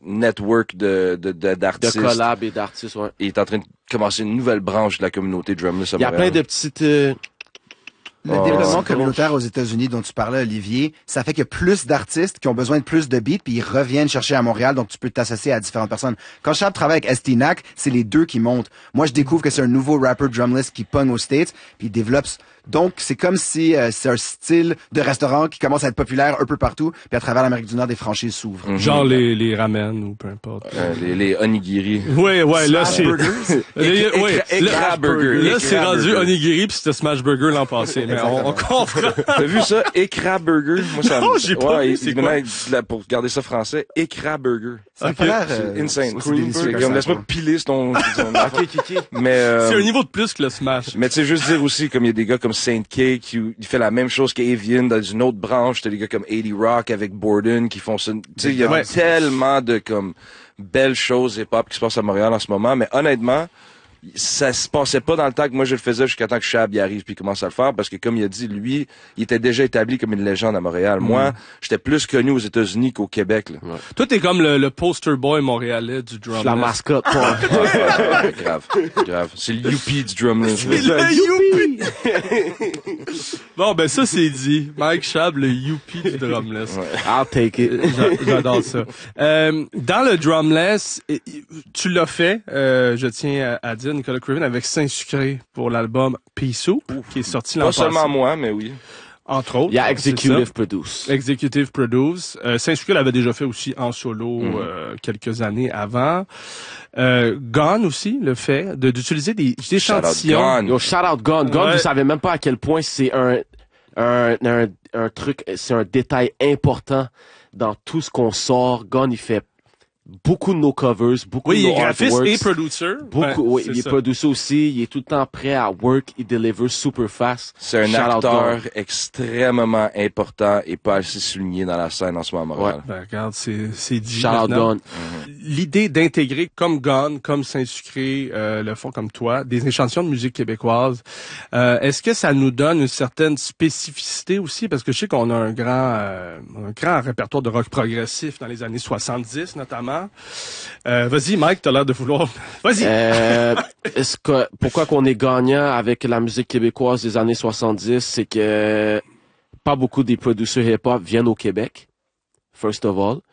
network d'artistes. De collab et d'artistes, ouais. Et il est en train de commencer une nouvelle branche de la communauté drumless à Il y a Montréal. plein de petites... Le développement communautaire aux États-Unis dont tu parlais, Olivier, ça fait qu'il y a plus d'artistes qui ont besoin de plus de beats, puis ils reviennent chercher à Montréal, donc tu peux t'associer à différentes personnes. Quand Chab travaille avec STNAC, c'est les deux qui montent. Moi, je découvre que c'est un nouveau rapper drumless qui pogne aux States, puis il développe. Donc, c'est comme si c'est un style de restaurant qui commence à être populaire un peu partout, puis à travers l'Amérique du Nord, des franchises s'ouvrent. Mm-hmm. Genre les ramen ou peu importe. Les onigiri. Ouais, là c'est... Écra Burger. Là, c'est rendu onigiri pis c'était Smash Burger l'an passé. Mais on comprend. T'as vu ça? Écra Burger? Moi, ça Non, j'ai pas vu, c'est quoi? Pour garder ça français, Écra Burger. Ça a pas l'air... C'est insane. c'est délicieux, ça. Laisse-moi piler ton... Ok. Mais, C'est un niveau de plus que le Smash. mais tu sais, juste dire aussi, comme il y a des gars comme Saint K qui il fait la même chose qu'Avian dans une autre branche. T'as des gars comme 80 Rock avec Borden qui font ça. Tu sais, il y a tellement de, comme, belles choses hip-hop qui se passent à Montréal en ce moment. Mais honnêtement, ça se passait pas dans le temps que moi je le faisais jusqu'à temps que Chab y arrive puis commence à le faire parce que comme il a dit, lui, il était déjà établi comme une légende à Montréal. Moi, j'étais plus connu aux États-Unis qu'au Québec, là. Ouais. Toi, t'es comme le poster boy montréalais du drumless. La mascotte, toi. Grave. C'est le Youpi du drumless. C'est le Youpi! Bon, ben ça, c'est dit. Mike Chab, le Youpi du drumless. Ouais. I'll take it. J'adore ça. Dans le drumless, tu l'as fait, je tiens à dire, Nicolas Craven, avec Saint-Sucré pour l'album Pea Soup, qui est sorti l'an Pas passé. seulement moi, mais oui. Entre autres. Il y a Executive Produce. Executive Produce. Saint-Sucré l'avait déjà fait aussi en solo quelques années avant. Gone aussi le fait d'utiliser des échantillons. Yo, shout out Gone. Gone, vous savez même pas à quel point c'est un truc, c'est un détail important dans tout ce qu'on sort. Gone, il fait beaucoup de nos covers, beaucoup de nos il est graphiste artworks. et producer. Oui, il est producer aussi. Il est tout le temps prêt à work. Il deliver super fast. C'est un Shout out acteur Gone. extrêmement important et pas assez souligné dans la scène en ce moment à Montréal. Ben, regarde, c'est dit. Shout out maintenant. Gone. L'idée d'intégrer comme Gone, comme Saint-Sucré, le font comme toi, des échantillons de musique québécoise, est-ce que ça nous donne une certaine spécificité aussi? Parce que je sais qu'on a un grand répertoire de rock progressif dans les années 70 notamment. Vas-y, Mike, t'as l'air de vouloir. Vas-y. Pourquoi qu'on est gagnant avec la musique québécoise des années 70, c'est que pas beaucoup des producteurs hip-hop viennent au Québec, first of all.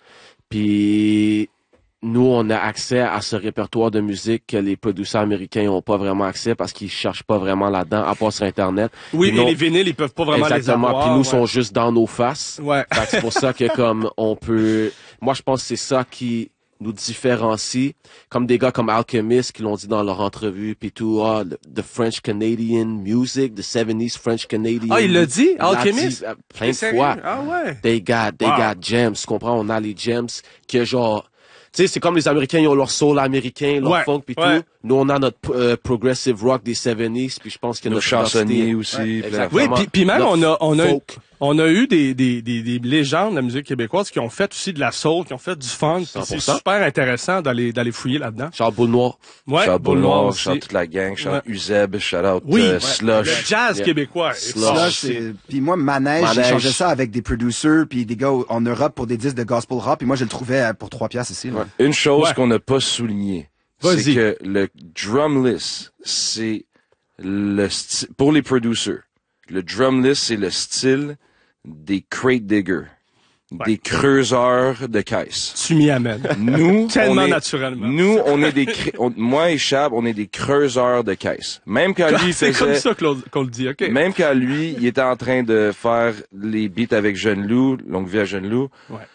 Puis nous, on a accès à ce répertoire de musique que les producteurs américains n'ont pas vraiment accès parce qu'ils cherchent pas vraiment là-dedans, à part sur Internet. Oui, mais et les vinyles, ils peuvent pas vraiment les avoir. Puis nous, sont juste dans nos faces. Ouais. Fait que c'est pour ça que comme on peut... Moi, je pense que c'est ça qui nous différencie. Comme des gars comme Alchemist qui l'ont dit dans leur entrevue, puis tout, the French Canadian music, the 70s French Canadian. Ah, il l'a dit, Alchemist? Plein de fois. Ah ouais. They got gems, tu comprends? On a les gems que genre... Tu sais, c'est comme les Américains, ils ont leur soul américain, leur funk pis tout. Nous, on a notre progressive rock des 70s, puis je pense que nos chansonniers aussi. Oui, puis même on a eu des légendes de la musique québécoise qui ont fait aussi de la soul, qui ont fait du funk. C'est super intéressant d'aller fouiller là-dedans. Charles Boule Noir. Ouais, Charles Boule Noir aussi. Shout toute la gang, shout Uzeb, shout out Slush. Le jazz québécois. Slush, puis moi, Manège, j'ai changé ça avec des producers puis des gars en Europe pour des disques de gospel rap, puis moi, je le trouvais pour 3 piastres ici. Là. Une chose qu'on n'a pas soulignée, c'est que le drumless, c'est le pour les producers, le drumless, c'est le style des crate diggers, des creuseurs de caisses. Tu m'y amènes. Nous, tellement naturellement. Nous, on est moi et Chab, on est des creuseurs de caisses. Même quand lui c'est comme ça qu'on le dit, ok. Même quand lui, il était en train de faire les beats avec Jeune Loup, Longue Vie à Jeune Loup.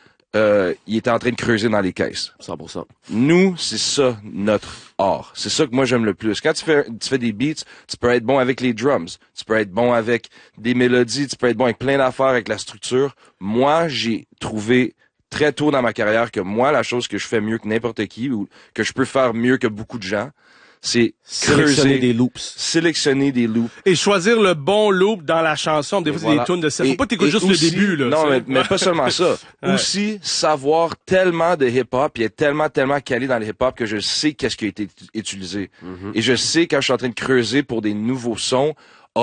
Il était en train de creuser dans les caisses. 100%. Nous, c'est ça, notre art. C'est ça que moi, j'aime le plus. Quand tu fais des beats, tu peux être bon avec les drums. Tu peux être bon avec des mélodies. Tu peux être bon avec plein d'affaires, avec la structure. Moi, j'ai trouvé très tôt dans ma carrière que moi, la chose que je fais mieux que n'importe qui ou que je peux faire mieux que beaucoup de gens, c'est sélectionner des loops. Sélectionner des loops. Et choisir le bon loop dans la chanson. Des fois, c'est des tunes de ça. Faut pas t'écouter juste aussi, le début, là. Non, mais pas seulement ça. Aussi, savoir tellement de hip-hop, puis être tellement calé dans le hip-hop que je sais qu'est-ce qui a été utilisé. Et je sais quand je suis en train de creuser pour des nouveaux sons,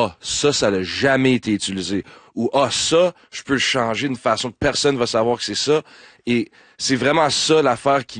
ça n'a jamais été utilisé. Ou, ça, je peux le changer d'une façon que personne va savoir que c'est ça. Et c'est vraiment ça l'affaire qui